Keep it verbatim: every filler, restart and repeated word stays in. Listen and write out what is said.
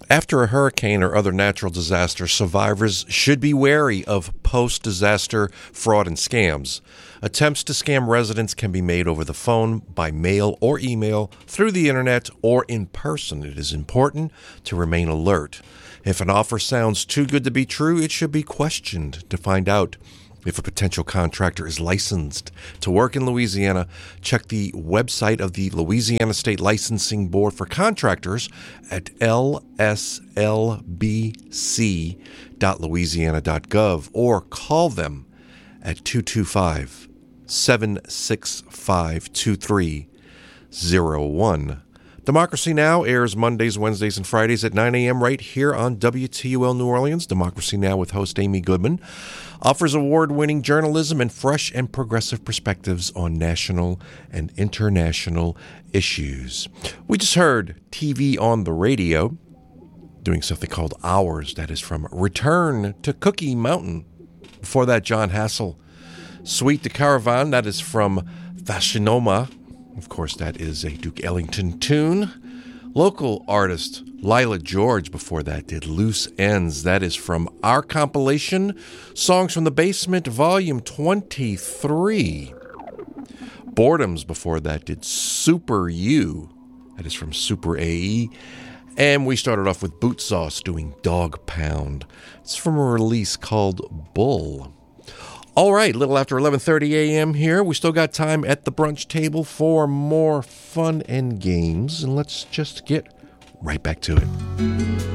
After a hurricane or other natural disaster, survivors should be wary of post-disaster fraud and scams. Attempts to scam residents can be made over the phone, by mail or email, through the internet, or in person. It is important to remain alert. If an offer sounds too good to be true, it should be questioned to find out if a potential contractor is licensed to work in Louisiana. Check the website of the Louisiana State Licensing Board for Contractors at l s l b c dot louisiana dot gov or call them at two two five, seven six five, two three zero one. Democracy Now! Airs Mondays, Wednesdays, and Fridays at nine a.m. right here on W T U L New Orleans. Democracy Now! With host Amy Goodman offers award-winning journalism and fresh and progressive perspectives on national and international issues. We just heard T V on the Radio doing something called Hours. That is from Return to Cookie Mountain. Before that, John Hassel, Sweet de Caravan. That is from Fashionoma. Of course, that is a Duke Ellington tune. Local artist Lila George before that did Loose Ends. That is from our compilation, Songs from the Basement, Volume twenty-three. Boredoms before that did Super You. That is from Super A E. And we started off with Boot Sauce doing Dog Pound. It's from a release called Bull. All right, a little after eleven thirty a.m. here. We still got time at the brunch table for more fun and games. And let's just get right back to it.